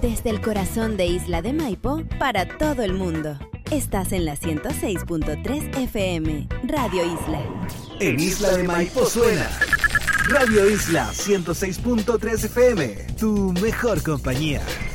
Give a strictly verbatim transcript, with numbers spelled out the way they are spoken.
Desde el corazón de Isla de Maipo para todo el mundo. Estás en la ciento seis punto tres F M, Radio Isla. En Isla de Maipo suena Radio Isla ciento seis punto tres F M, tu mejor compañía.